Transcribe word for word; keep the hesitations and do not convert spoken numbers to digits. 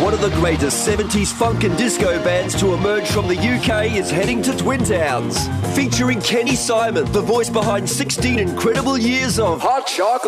One of the greatest seventies funk and disco bands to emerge from the U K is heading to Twin Towns. Featuring Kenny Simon, the voice behind sixteen incredible years of Hot Chocolate.